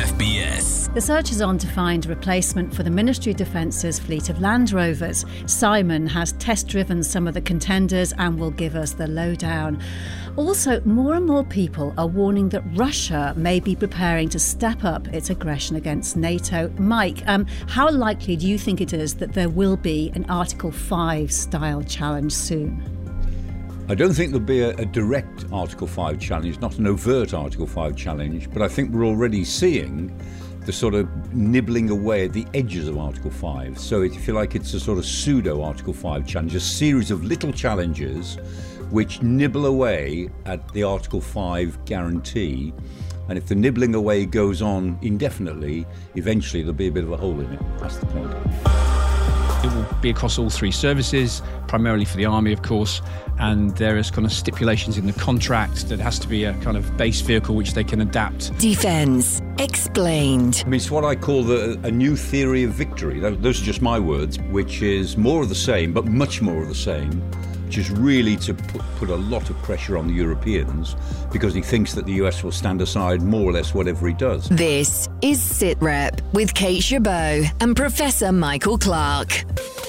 FBS. The search is on to find a replacement for the Ministry of Defence's fleet of Land Rovers. Simon has test-driven some of the contenders and will give us the lowdown. Also, more and more people are warning that Russia may be preparing to step up its aggression against NATO. Mike, how likely do you think it is that there will be an Article 5 style challenge soon? I don't think there'll be a direct Article 5 challenge, not an overt Article 5 challenge, but I think we're already seeing the sort of nibbling away at the edges of Article 5. So if you like, it's a sort of pseudo Article 5 challenge, a series of little challenges which nibble away at the Article 5 guarantee. And if the nibbling away goes on indefinitely, eventually there'll be a bit of a hole in it. That's the point. It will be across all three services, primarily for the Army, of course, and there is kind of stipulations in the contract that has to be a kind of base vehicle which they can adapt. Defence Explained. I mean, it's what I call a new theory of victory. Those are just my words, which is more of the same, but much more of the same, which is really to put a lot of pressure on the Europeans because he thinks that the US will stand aside more or less whatever he does. This is SITREP with Kate Chabot and Professor Michael Clark.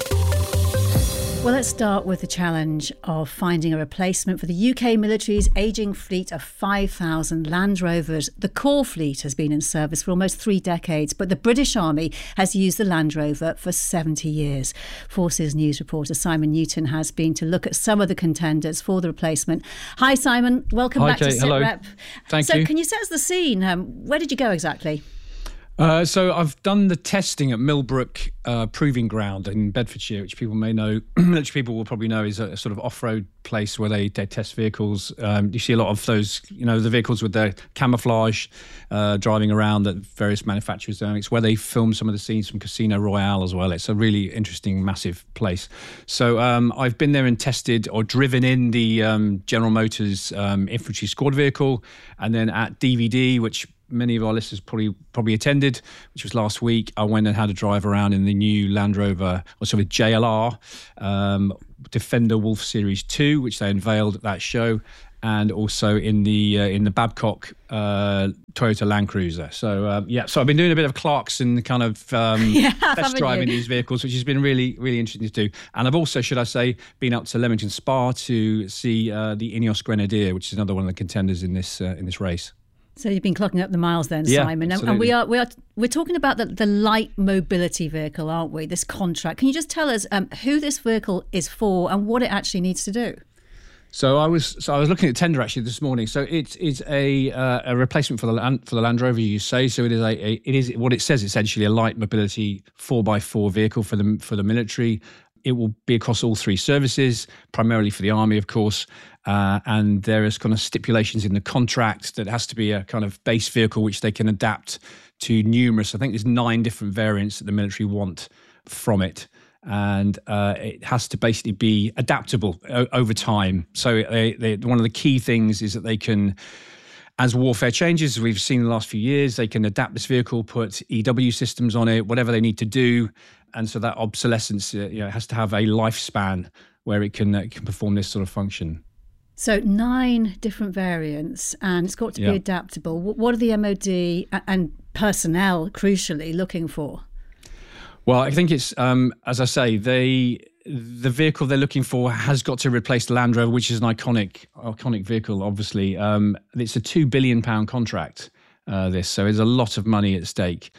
Well, let's start with the challenge of finding a replacement for the UK military's ageing fleet of 5,000 Land Rovers. The core fleet has been in service for almost 3 decades, but the British Army has used the Land Rover for 70 years. Forces News reporter Simon Newton has been to look at some of the contenders for the replacement. Hi, Simon. Welcome back Kate. to SITREP. Thank you. So can you set us the scene? Where did you go exactly? So I've done the testing at Millbrook Proving Ground in Bedfordshire, which people may know, which people will probably know is a sort of off-road place where they test vehicles. You see a lot of those, the vehicles with their camouflage driving around that various manufacturers do. It's where they film some of the scenes from Casino Royale as well. It's a really interesting, massive place. So I've been there and tested or driven in the General Motors infantry squad vehicle, and then at DVD, which many of our listeners probably attended, which was last week, I went and had a drive around in the new Land Rover, or sort of JLR, Defender Wolf Series 2, which they unveiled at that show, and also in the Babcock Toyota Land Cruiser. So so I've been doing a bit of Clarkson kind of test driving these vehicles, which has been really, really interesting to do. And I've also, should I say, been up to Leamington Spa to see the Ineos Grenadier, which is another one of the contenders in this race. So you've been clocking up the miles then, yeah, Simon. Absolutely. And we're talking about the light mobility vehicle, aren't we? This contract. Can you just tell us who this vehicle is for and what it actually needs to do? So I was looking at tender actually this morning. So it is a replacement for the Land Rover, you say. So it is what it says, essentially a light mobility 4x4 vehicle for the military. It will be across all three services, primarily for the Army, of course. And there is kind of stipulations in the contract that has to be a kind of base vehicle which they can adapt to numerous. I think there's 9 different variants that the military want from it. And it has to basically be adaptable over time. So one of the key things is that they can, as warfare changes, as we've seen in the last few years, they can adapt this vehicle, put EW systems on it, whatever they need to do. And so that obsolescence has to have a lifespan where it can perform this sort of function. So 9 different variants, and it's got to be adaptable. What are the MOD and personnel, crucially, looking for? Well, I think it's, as I say, the vehicle they're looking for has got to replace the Land Rover, which is an iconic vehicle, obviously. It's a £2 billion contract, so there's a lot of money at stake.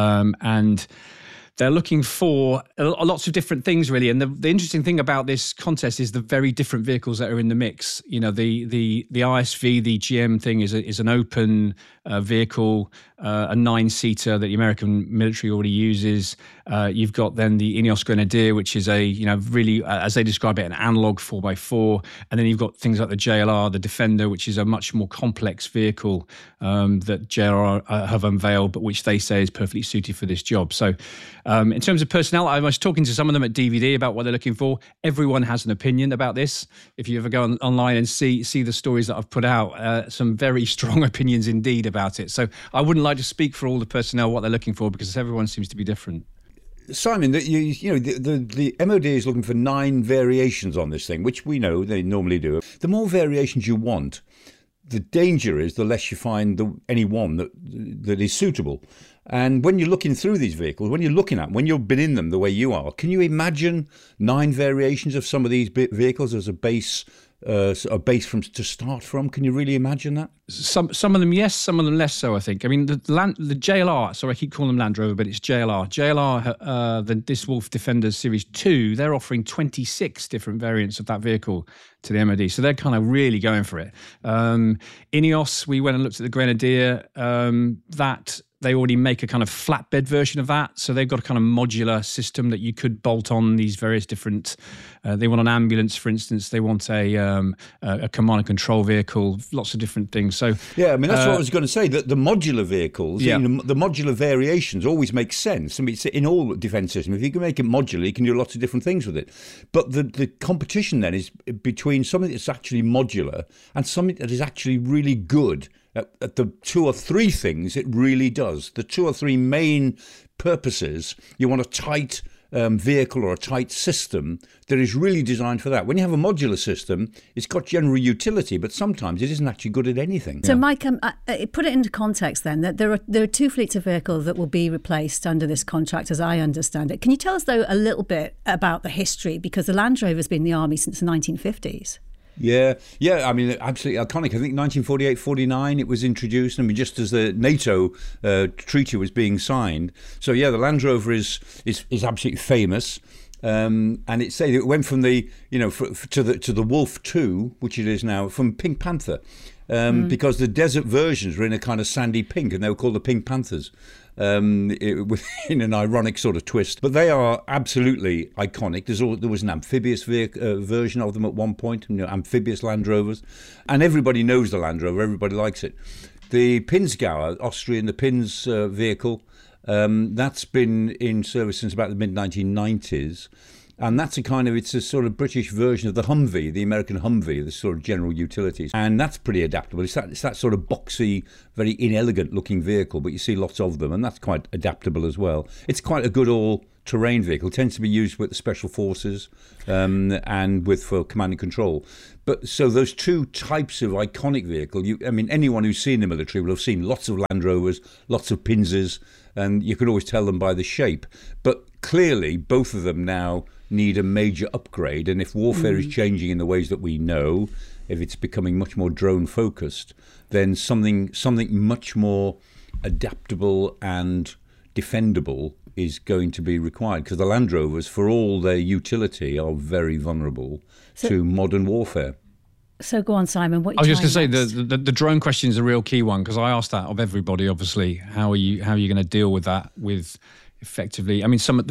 And they're looking for lots of different things, really. And the interesting thing about this contest is the very different vehicles that are in the mix. The ISV, the GM thing is an open vehicle, a 9-seater that the American military already uses. You've got then the Ineos Grenadier, which is a, really, as they describe it, an analog 4x4. And then you've got things like the JLR, the Defender, which is a much more complex vehicle that JLR have unveiled, but which they say is perfectly suited for this job. So in terms of personnel, I was talking to some of them at DVD about what they're looking for. Everyone has an opinion about this. If you ever go online and see the stories that I've put out, some very strong opinions indeed about it. So I wouldn't like to speak for all the personnel what they're looking for, because everyone seems to be different. Simon, the MOD is looking for 9 variations on this thing, which we know they normally do. The more variations you want, the danger is the less you find any one that is suitable. And when you're looking through these vehicles, when you've been in them the way you are, can you imagine 9 variations of some of these vehicles as a base to start from? Can you really imagine that? Some of them yes, some of them less so, I think. I mean, the JLR, sorry, I keep calling them Land Rover, but it's JLR. This Wolf Defenders Series 2, they're offering 26 different variants of that vehicle to the MOD. So they're kind of really going for it. Ineos, we went and looked at the Grenadier. They already make a kind of flatbed version of that. So they've got a kind of modular system that you could bolt on these various different... they want an ambulance, for instance. They want a command and control vehicle, lots of different things. So yeah, I mean, that's what I was going to say, that the modular vehicles, the modular variations always make sense. I mean, it's in all defence systems. If you can make it modular, you can do lots of different things with it. But the competition then is between something that's actually modular and something that is actually really good at the 2 or 3 things it really does. The 2 or 3 main purposes. You want a tight vehicle or a tight system that is really designed for that. When you have a modular system, it's got general utility, but sometimes it isn't actually good at anything. So, Mike, put it into context then, that there are 2 fleets of vehicles that will be replaced under this contract, as I understand it. Can you tell us, though, a little bit about the history? Because the Land Rover's been in the Army since the 1950s. Yeah. I mean, absolutely iconic. I think 1948, 49, it was introduced. I mean, just as the NATO treaty was being signed. So yeah, the Land Rover is absolutely famous. And it went from the to the Wolf 2, which it is now, from Pink Panther, because the desert versions were in a kind of sandy pink, and they were called the Pink Panthers. In an ironic sort of twist, but they are absolutely iconic. There was an amphibious version of them at one point, amphibious Land Rovers, and everybody knows the Land Rover. Everybody likes it. The Pinzgauer, Austrian, the Pins vehicle, that's been in service since about the mid-1990s. And that's it's a sort of British version of the Humvee, the American Humvee, the sort of general utilities. And that's pretty adaptable. It's that sort of boxy, very inelegant looking vehicle, but you see lots of them, and that's quite adaptable as well. It's quite a good all-terrain vehicle. It tends to be used with the Special Forces and for command and control. But so those 2 types of iconic vehicle, anyone who's seen the military will have seen lots of Land Rovers, lots of Pinzers, and you can always tell them by the shape. But clearly, both of them now need a major upgrade, and if warfare is changing in the ways that we know, if it's becoming much more drone focused, then something much more adaptable and defendable is going to be required, because the Land Rovers, for all their utility, are very vulnerable to modern warfare. So go on, Simon. What I was just going to say the drone question is a real key one, because I asked that of everybody. Obviously, how are you going to deal with that? Effectively, I mean, for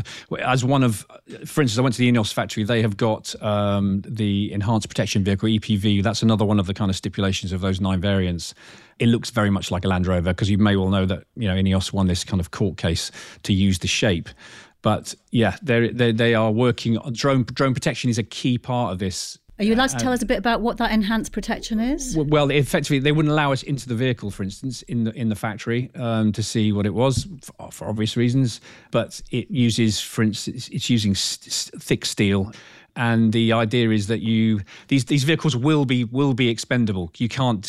instance, I went to the Ineos factory. They have got the Enhanced Protection Vehicle, EPV. That's another one of the kind of stipulations of those 9 variants. It looks very much like a Land Rover, because you may well know that Ineos won this kind of court case to use the shape. But yeah, they are working. Drone protection is a key part of this. Are you allowed to tell us a bit about what that enhanced protection is? Well, effectively, they wouldn't allow us into the vehicle, for instance, in the factory to see what it was for obvious reasons. But it uses, for instance, it's using thick steel, and the idea is that these vehicles will be expendable. You can't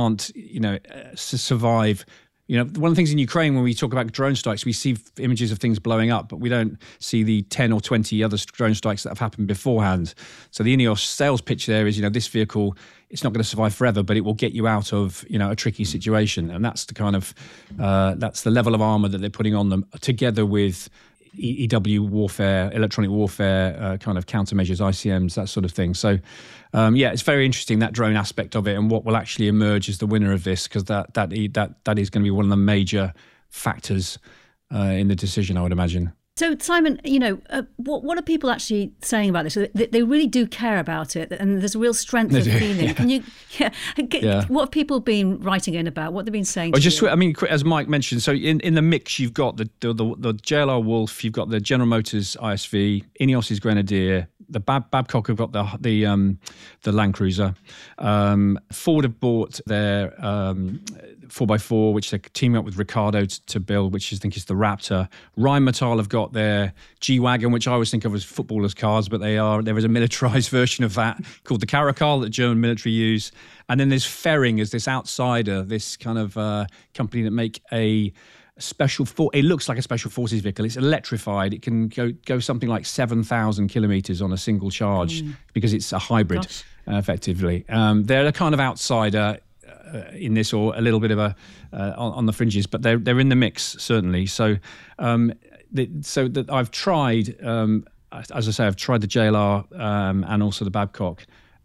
survive. One of the things in Ukraine, when we talk about drone strikes, we see images of things blowing up, but we don't see the 10 or 20 other drone strikes that have happened beforehand. So the Ineos sales pitch there is, this vehicle, it's not going to survive forever, but it will get you out of, a tricky situation. And that's the kind of, that's the level of armour that they're putting on them, together with EW warfare, electronic warfare, kind of countermeasures, ICMs, that sort of thing. So, it's very interesting, that drone aspect of it, and what will actually emerge as the winner of this, because that is going to be one of the major factors in the decision, I would imagine. So, Simon, what are people actually saying about this? They really do care about it, and there's a real strength of feeling. Yeah. Can you, what have people been writing in about? What they've been saying? I mean, as Mike mentioned, so in the mix, you've got the JLR Wolf, you've got the General Motors ISV, Ineos's Grenadier, the Babcock have got the Land Cruiser. Ford have bought their 4x4, which they're teaming up with Ricardo to build, which I think is the Raptor. Rheinmetall have got their G-Wagon, which I always think of as footballers' cars, but there is a militarized version of that called the Caracal that the German military use. And then there's Ferring as this outsider, this kind of company that make it looks like a special forces vehicle. It's electrified. It can go something like 7,000 kilometers on a single charge because it's a hybrid, effectively. They're a kind of outsider in this, or a little bit of on the fringes, but they're in the mix, certainly. So that I've tried, as I say, I've tried the JLR and also the Babcock.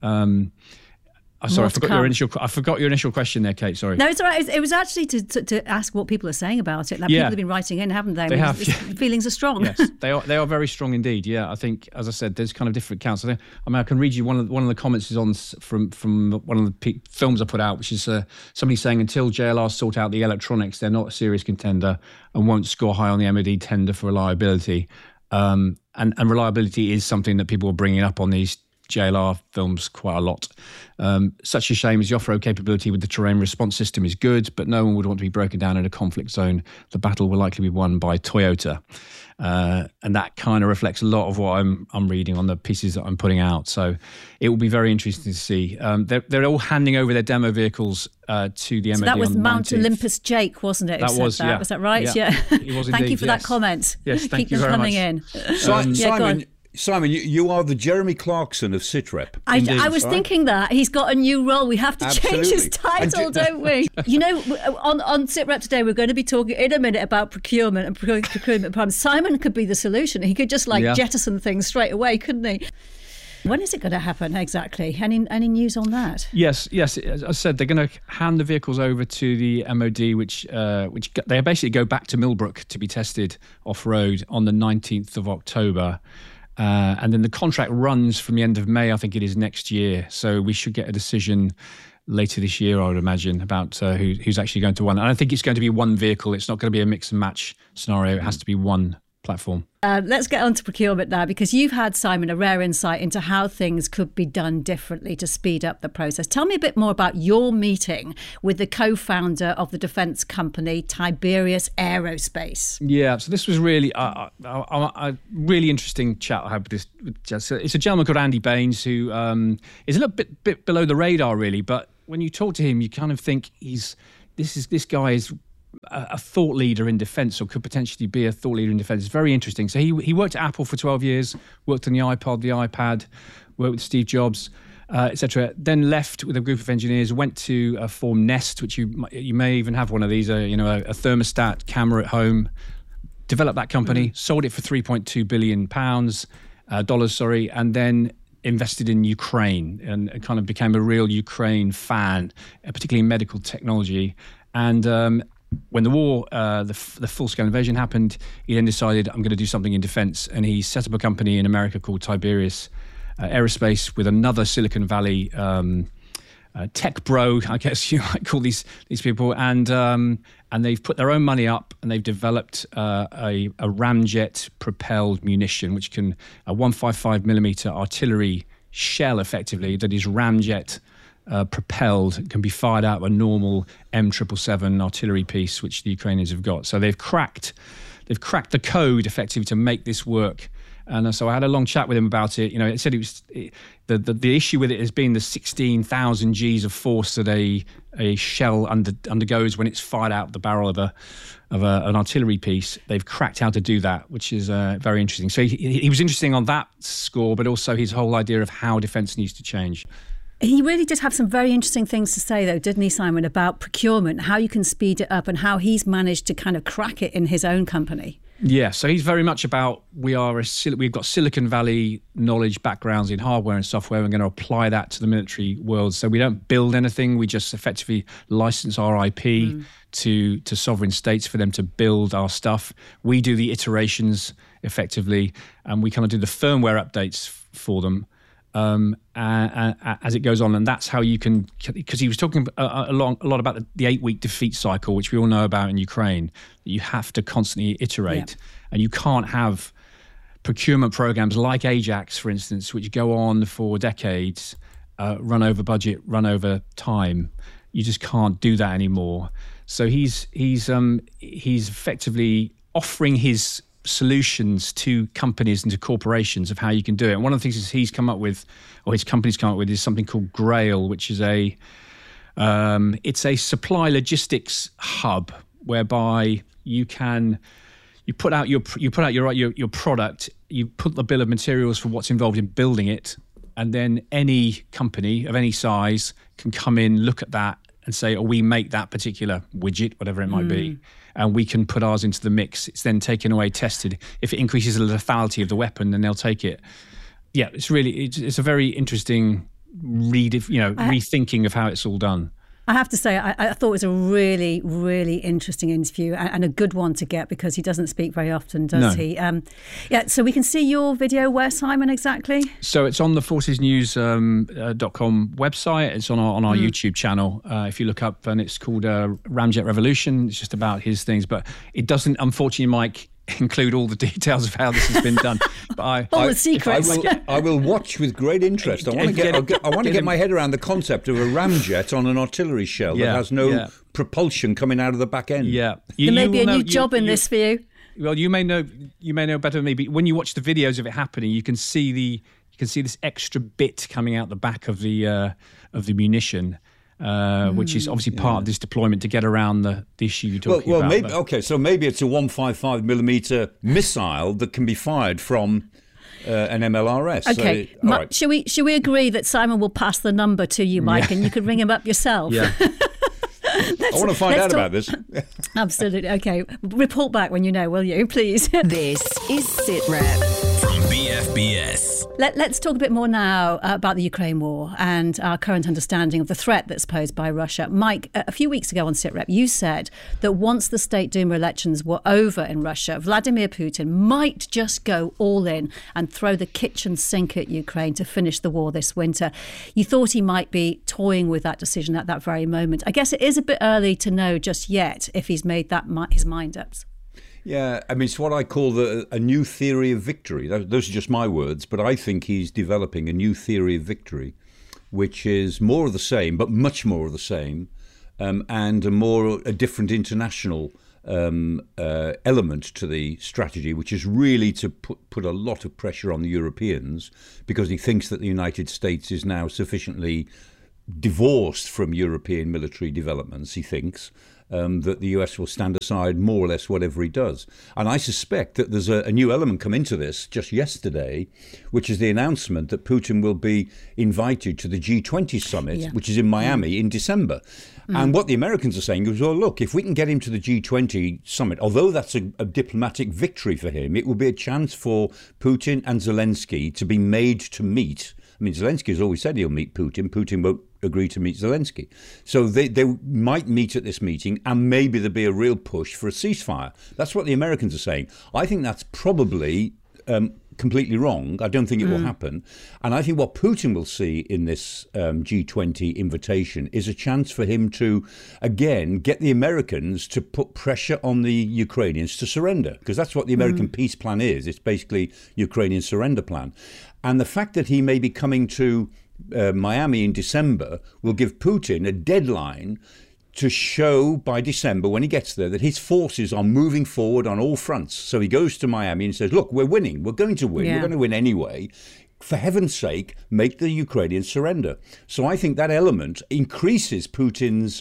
Sorry, I forgot your initial question there, Kate. Sorry. No, it's all right. It was actually to ask what people are saying about it. People have been writing in, haven't they? They have. Feelings are strong. Yes, they are very strong indeed. Yeah, I think, as I said, there's kind of different counts. I can read you one of the comments is from one of the films I put out, which is somebody saying, until JLR sort out the electronics, they're not a serious contender and won't score high on the MOD tender for reliability. And reliability is something that people are bringing up on these JLR films quite a lot. Such a shame as the off-road capability with the terrain response system is good, but no one would want to be broken down in a conflict zone. The battle will likely be won by Toyota. And that kind of reflects a lot of what I'm reading on the pieces that I'm putting out. So it will be very interesting to see. They're all handing over their demo vehicles to the MOD. So that was Mount Olympus Jake, wasn't it? Was that right? Yeah. It was indeed, Thank you for that comment. Yes, thank you very much. Keep them coming in. Simon, you are the Jeremy Clarkson of SITREP. I was thinking that. He's got a new role. We have to change his title, don't we? You know, on SITREP today, we're going to be talking in a minute about procurement and procurement problems. Simon could be the solution. He could just jettison things straight away, couldn't he? When is it going to happen exactly? Any news on that? Yes. As I said, they're going to hand the vehicles over to the MOD, which they basically go back to Millbrook to be tested off-road on the 19th of October. And then the contract runs from the end of May, I think it is, next year. So we should get a decision later this year, I would imagine, about who's actually going to win. And I think it's going to be one vehicle. It's not going to be a mix and match scenario. It has to be one platform. Let's get on to procurement now, because you've had, Simon, a rare insight into how things could be done differently to speed up the process. Tell me a bit more about your meeting with the co-founder of the defence company, Tiberius Aerospace. Yeah, so this was really a really interesting chat I had with this. It's a gentleman called Andy Baines, who is a little bit below the radar, really. But when you talk to him, you kind of think this guy is a thought leader in defence, or could potentially be a thought leader in defence. It's very interesting. So he worked at Apple for 12 years, worked on the iPod, the iPad, worked with Steve Jobs, etc. Then left with a group of engineers, went to form Nest, which you may even have one of these, a thermostat camera at home. Developed that company, sold it for £3.2 billion, and then invested in Ukraine and kind of became a real Ukraine fan, particularly in medical technology. And when the war, the full-scale invasion happened, he then decided, I'm going to do something in defence. And he set up a company in America called Tiberius Aerospace with another Silicon Valley tech bro, I guess you might call these people. And they've put their own money up, and they've developed a ramjet-propelled munition, which can, a 155mm artillery shell, effectively, that is ramjet propelled, can be fired out of a normal M777 artillery piece, which the Ukrainians have got. So they've cracked the code effectively to make this work. And so I had a long chat with him about it. It said the issue with it has been the 16,000 Gs of force that a shell undergoes when it's fired out the barrel of an artillery piece. They've cracked how to do that, which is very interesting. So he was interesting on that score, but also his whole idea of how defence needs to change. He really did have some very interesting things to say, though, didn't he, Simon, about procurement, how you can speed it up and how he's managed to kind of crack it in his own company. Yeah, so he's very much about we've got Silicon Valley knowledge, backgrounds in hardware and software. We're going to apply that to the military world. So we don't build anything. We just effectively license our IP to sovereign states for them to build our stuff. We do the iterations effectively, and we kind of do the firmware updates for them. As it goes on, and that's how you can, because he was talking a lot about the 8-week defeat cycle, which we all know about in Ukraine, that you have to constantly iterate, and you can't have procurement programs like Ajax, for instance, which go on for decades, run over budget, run over time. You just can't do that anymore. So he's effectively offering his solutions to companies and to corporations of how you can do it. And one of the things he's come up with, or his company's come up with, is something called Grail, which is it's a supply logistics hub whereby you put out your product, you put the bill of materials for what's involved in building it, and then any company of any size can come in, look at that, and say, "Oh, we make that particular widget, whatever it might be, and we can put ours into the mix." It's then taken away, tested. If it increases the lethality of the weapon, then they'll take it. Yeah, it's a very interesting rethinking of how it's all done. I have to say, I thought it was a really, really interesting interview and a good one to get, because he doesn't speak very often, does he? So we can see your video where, Simon, exactly? So it's on the forcesnews.com website. It's on our YouTube channel. If you look up, and it's called Ramjet Revolution. It's just about his things, but it doesn't, unfortunately, Mike, include all the details of how this has been done. But all the secrets. I will watch with great interest. I want to get my head around the concept of a ramjet on an artillery shell that has no propulsion coming out of the back end. Yeah, there may be a new job in this for you. Well, you may know better than me. But when you watch the videos of it happening, you can see this extra bit coming out the back of the munition. Which is obviously part of this deployment to get around the issue you're talking about. So maybe it's a 155mm missile that can be fired from an MLRS. Okay, so, right. Should we agree that Simon will pass the number to you, Mike, and you could ring him up yourself? Yeah. I want to find out about this. Absolutely. Okay, report back when you know, will you, please? This is SITREP from BFBS. Let's talk a bit more now about the Ukraine war and our current understanding of the threat that's posed by Russia. Mike, a few weeks ago on SITREP, you said that once the State Duma elections were over in Russia, Vladimir Putin might just go all in and throw the kitchen sink at Ukraine to finish the war this winter. You thought he might be toying with that decision at that very moment. I guess it is a bit early to know just yet if he's made his mind up. Yeah, I mean, it's what I call a new theory of victory. Those are just my words, but I think he's developing a new theory of victory, which is more of the same, but much more of the same, and a different international element to the strategy, which is really to put a lot of pressure on the Europeans, because he thinks that the United States is now sufficiently divorced from European military developments, he thinks, that the US will stand aside more or less whatever he does. And I suspect that there's a new element come into this just yesterday, which is the announcement that Putin will be invited to the G20 summit, which is in Miami in December. And what the Americans are saying is, well, look, if we can get him to the G20 summit, although that's a diplomatic victory for him, it will be a chance for Putin and Zelensky to be made to meet. I mean, Zelensky has always said he'll meet Putin. Putin won't agree to meet Zelensky. So they might meet at this meeting, and maybe there'll be a real push for a ceasefire. That's what the Americans are saying. I think that's probably completely wrong. I don't think it will happen. And I think what Putin will see in this G20 invitation is a chance for him to, again, get the Americans to put pressure on the Ukrainians to surrender, because that's what the American peace plan is. It's basically Ukrainian surrender plan. And the fact that he may be coming to Miami in December will give Putin a deadline to show by December, when he gets there, that his forces are moving forward on all fronts. So he goes to Miami and says, look, we're winning. We're going to win. We're going to win anyway. For heaven's sake, make the Ukrainians surrender. So I think that element increases Putin's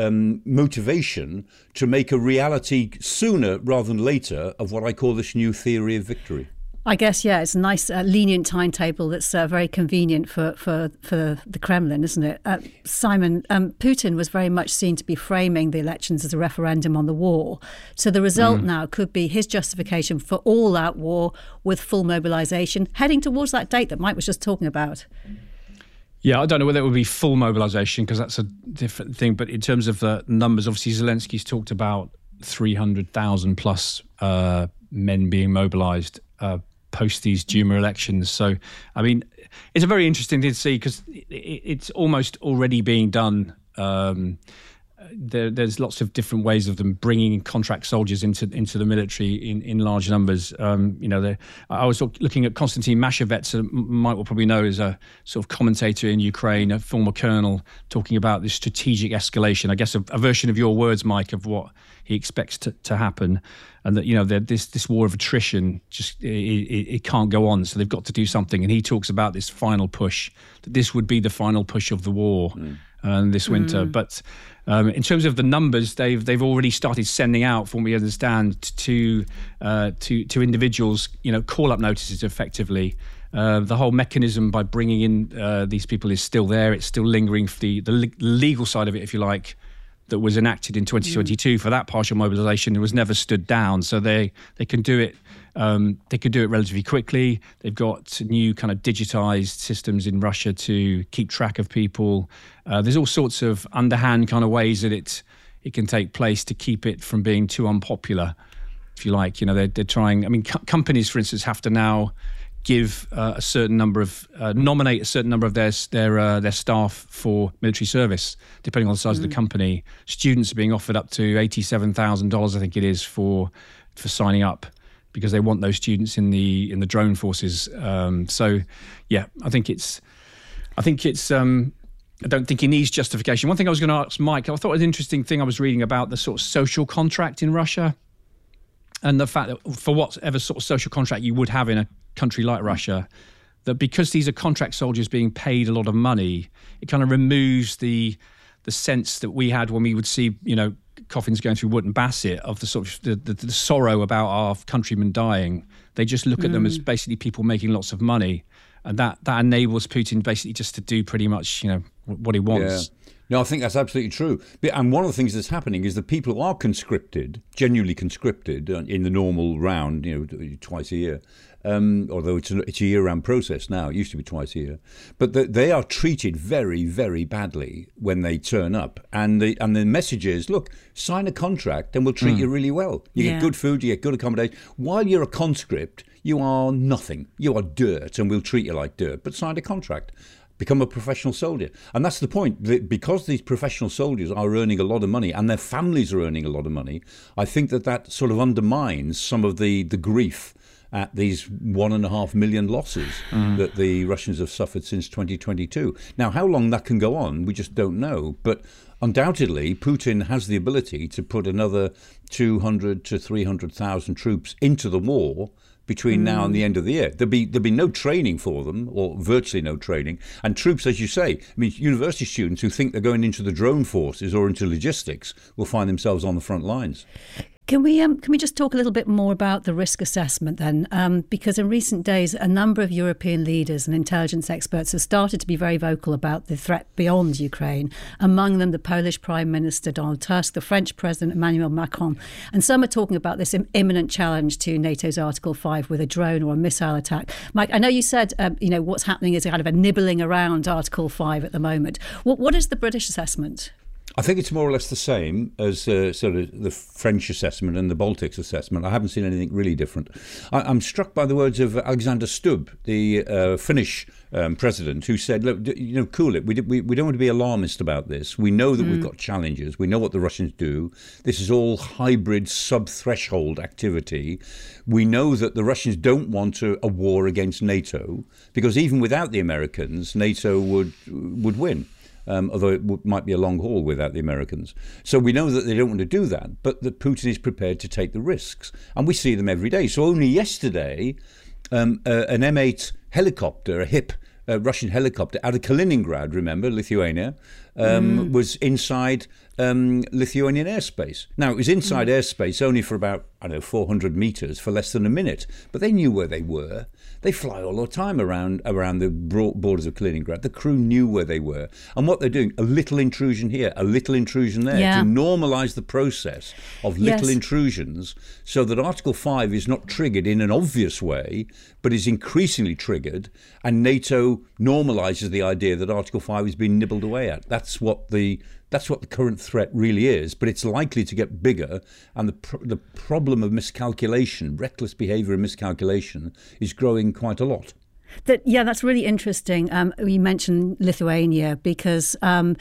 motivation to make a reality sooner rather than later of what I call this new theory of victory. I guess, it's a nice lenient timetable that's very convenient for the Kremlin, isn't it? Simon, Putin was very much seen to be framing the elections as a referendum on the war. So the result now could be his justification for all-out war with full mobilisation, heading towards that date that Mike was just talking about. Yeah, I don't know whether it would be full mobilisation, because that's a different thing. But in terms of the numbers, obviously Zelensky's talked about 300,000 plus men being mobilised post these Duma elections. So, I mean, it's a very interesting thing to see, because it's almost already being done. there's lots of different ways of them bringing contract soldiers into the military in large numbers. I was looking at Konstantin Mashevets, Mike will probably know, as a sort of commentator in Ukraine, a former colonel, talking about this strategic escalation. I guess a version of your words, Mike, of what he expects to happen, and that this war of attrition just it can't go on. So they've got to do something. And he talks about this final push, that this would be the final push of the war this winter. But in terms of the numbers, they've already started sending out, from what we understand, to individuals, call-up notices effectively. The whole mechanism by bringing in these people is still there. It's still lingering for the legal side of it, if you like, that was enacted in 2022 for that partial mobilisation. It was never stood down, so they can do it. They could do it relatively quickly. They've got new kind of digitised systems in Russia to keep track of people. There's all sorts of underhand kind of ways that it can take place to keep it from being too unpopular, if you like. They're trying. I mean, companies, for instance, have to now give a certain number of nominate a certain number of their staff for military service, depending on the size of the company. Students are being offered up to $87,000, I think it is, for signing up, because they want those students in the drone forces. So, yeah, I think it's. I don't think it needs justification. One thing I was going to ask Mike, I thought it was an interesting thing I was reading about the sort of social contract in Russia, and the fact that for whatever sort of social contract you would have in a country like Russia, that because these are contract soldiers being paid a lot of money, it kind of removes the sense that we had when we would see, coffins going through Wootton Bassett, of the sort of the sorrow about our countrymen dying. They just look at them as basically people making lots of money, and that enables Putin basically just to do pretty much what he wants. Yeah. No, I think that's absolutely true. And one of the things that's happening is that people who are conscripted, genuinely conscripted in the normal round, twice a year, although it's a year-round process now. It used to be twice a year. But they are treated very, very badly when they turn up. And the message is, look, sign a contract and we'll treat you really well. You get good food, you get good accommodation. While you're a conscript, you are nothing. You are dirt, and we'll treat you like dirt. But sign a contract. Become a professional soldier. And that's the point. Because these professional soldiers are earning a lot of money and their families are earning a lot of money, I think that sort of undermines some of the grief at these 1.5 million losses that the Russians have suffered since 2022. Now, how long that can go on, we just don't know. But undoubtedly, Putin has the ability to put another 200 to 300,000 troops into the war between now and the end of the year. There'll be no training for them, or virtually no training. And troops, as you say, university students who think they're going into the drone forces or into logistics will find themselves on the front lines. Can we just talk a little bit more about the risk assessment then? Because in recent days, a number of European leaders and intelligence experts have started to be very vocal about the threat beyond Ukraine. Among them, the Polish Prime Minister Donald Tusk, the French President Emmanuel Macron, and some are talking about this imminent challenge to NATO's Article 5 with a drone or a missile attack. Mike, I know you said what's happening is a kind of a nibbling around Article 5 at the moment. What is the British assessment? I think it's more or less the same as sort of the French assessment and the Baltics assessment. I haven't seen anything really different. I'm struck by the words of Alexander Stubb, the Finnish president, who said, look, cool it. We don't want to be alarmist about this. We know that we've got challenges. We know what the Russians do. This is all hybrid sub-threshold activity. We know that the Russians don't want a war against NATO, because even without the Americans, NATO would win. Although it might be a long haul without the Americans. So we know that they don't want to do that, but that Putin is prepared to take the risks. And we see them every day. So only yesterday, an M8 helicopter, a HIP Russian helicopter out of Kaliningrad, remember, Lithuania, was inside Lithuanian airspace. Now, it was inside airspace only for about, 400 meters for less than a minute. But they knew where they were. They fly all the time around the borders of Kaliningrad. The crew knew where they were. And what they're doing, a little intrusion here, a little intrusion there, to normalise the process of little intrusions so that Article 5 is not triggered in an obvious way, but is increasingly triggered, and NATO normalises the idea that Article 5 is being nibbled away at. That's what the current threat really is, but it's likely to get bigger, and the problem of miscalculation, reckless behaviour and miscalculation, is growing quite a lot. That's really interesting. You mentioned Lithuania because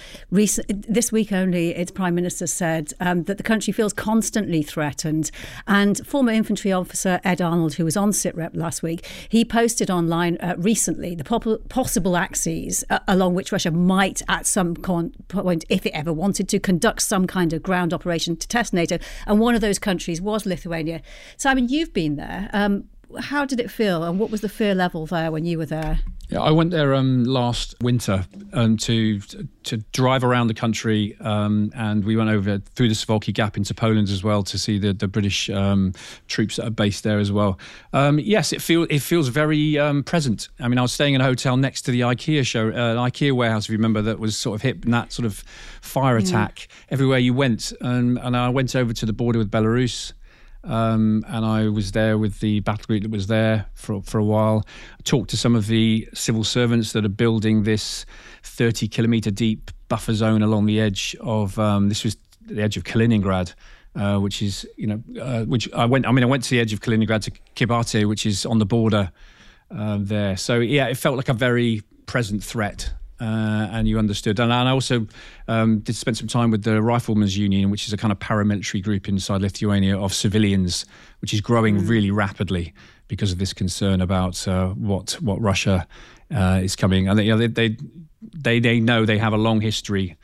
this week only, its Prime Minister said that the country feels constantly threatened. And former infantry officer Ed Arnold, who was on SITREP last week, he posted online recently the possible axes along which Russia might at some point, if it ever wanted to, conduct some kind of ground operation to test NATO. And one of those countries was Lithuania. Simon, you've been there. How did it feel, and what was the fear level there when you were there? Yeah, I went there last winter to drive around the country, and we went over through the Suwalki Gap into Poland as well to see the British troops that are based there as well. Yes, it feels very present. I mean, I was staying in a hotel next to the IKEA warehouse, if you remember, that was sort of hit in that sort of fire attack everywhere you went, and I went over to the border with Belarus. And I was there with the battle group that was there for a while. I talked to some of the civil servants that are building this 30-kilometre deep buffer zone along the edge of this was the edge of Kaliningrad, which is which I went to the edge of Kaliningrad to Kibati, which is on the border there. So yeah, it felt like a very present threat. And you understood. And I also did spend some time with the Riflemen's Union, which is a kind of paramilitary group inside Lithuania of civilians, which is growing really rapidly because of this concern about what Russia is coming. And they know they have a long history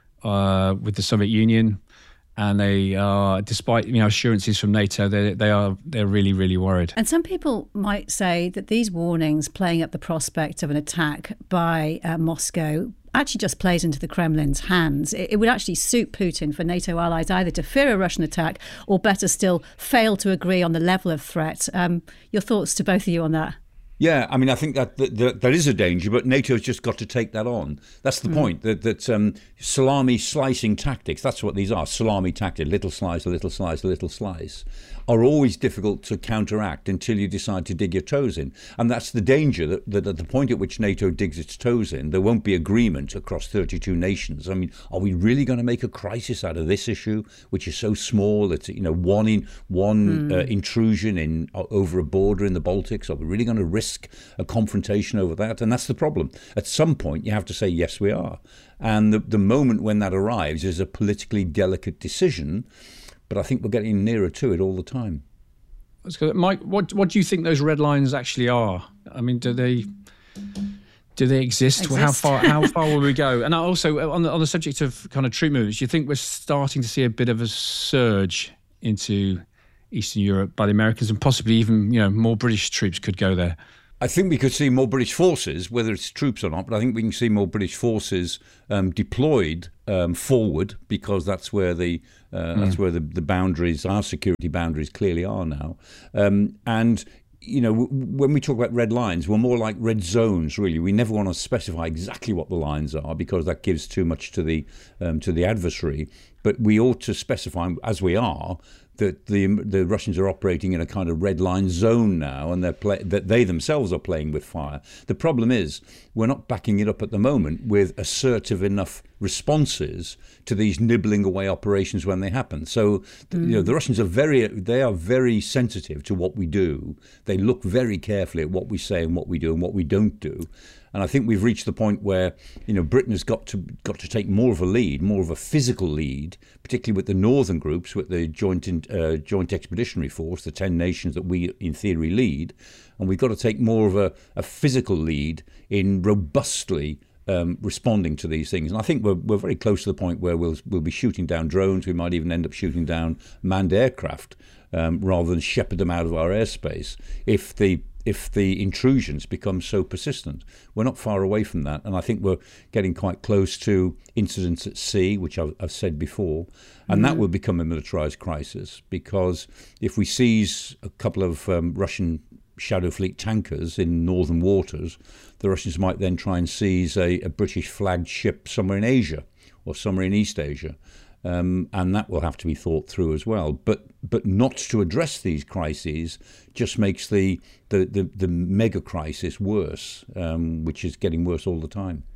with the Soviet Union, and they are, despite assurances from NATO, they're really, really worried. And some people might say that these warnings, playing up the prospect of an attack by Moscow, actually just plays into the Kremlin's hands. It would actually suit Putin for NATO allies either to fear a Russian attack or, better still, fail to agree on the level of threat. Your thoughts to both of you on that? Yeah, I mean, I think that there is a danger, but NATO's just got to take that on. That's the point, that salami slicing tactics, that's what these are, salami tactics, little slice, a little slice, a little slice, are always difficult to counteract until you decide to dig your toes in. And that's the danger, that at the point at which NATO digs its toes in, there won't be agreement across 32 nations. I mean, are we really going to make a crisis out of this issue, which is so small? It's one intrusion over a border in the Baltics. Are we really going to risk a confrontation over that? And that's the problem. At some point, you have to say, yes, we are. And the moment when that arrives is a politically delicate decision. But I think we're getting nearer to it all the time. Mike, what do you think those red lines actually are? I mean, do they exist? How far will we go? And also, on the subject of kind of troop movements, you think we're starting to see a bit of a surge into Eastern Europe by the Americans, and possibly even more British troops could go there? I think we could see more British forces, whether it's troops or not, but I think we can see more British forces deployed forward, because that's where the boundaries, our security boundaries, clearly are now. And when we talk about red lines, we're more like red zones, really. We never want to specify exactly what the lines are, because that gives too much to the adversary. But we ought to specify, as we are, that the Russians are operating in a kind of red line zone now, and that they themselves are playing with fire. The problem is we're not backing it up at the moment with assertive enough responses to these nibbling away operations when they happen. So the Russians are very sensitive to what we do. They look very carefully at what we say and what we do and what we don't do. And I think we've reached the point where Britain has got to take more of a lead, more of a physical lead, particularly with the northern groups, with the Joint Expeditionary Force, the 10 nations that we in theory lead, and we've got to take more of a physical lead in robustly responding to these things. And I think we're very close to the point where we'll be shooting down drones. We might even end up shooting down manned aircraft rather than shepherd them out of our airspace if the intrusions become so persistent. We're not far away from that, and I think we're getting quite close to incidents at sea, which I've said before, and that will become a militarized crisis, because if we seize a couple of Russian Shadow Fleet tankers in northern waters, the Russians might then try and seize a British flagged ship somewhere in Asia or somewhere in East Asia. And that will have to be thought through as well. But not to address these crises just makes the mega crisis worse, which is getting worse all the time.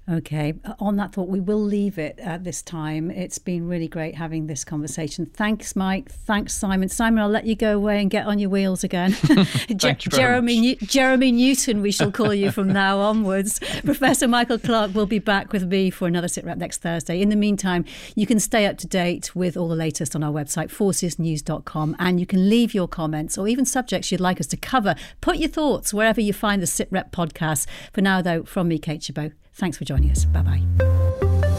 Okay, on that thought, we will leave it at this time. It's been really great having this conversation. Thanks, Mike. Thanks, Simon. Simon, I'll let you go away and get on your wheels again. Thank you very much. Jeremy Newton, we shall call you from now onwards. Professor Michael Clarke will be back with me for another SITREP next Thursday. In the meantime, you can stay up to date with all the latest on our website, forcesnews.com, and you can leave your comments or even subjects you'd like us to cover. Put your thoughts wherever you find the SITREP podcast. For now, though, from me, Kate Chabot, thanks for joining us. Bye-bye.